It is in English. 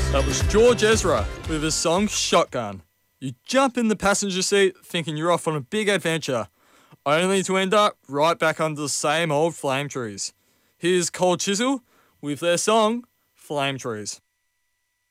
That was George Ezra with his song Shotgun. You jump in the passenger seat thinking you're off on a big adventure, only to end up right back under the same old flame trees. Here's Cold Chisel with their song Flame Trees.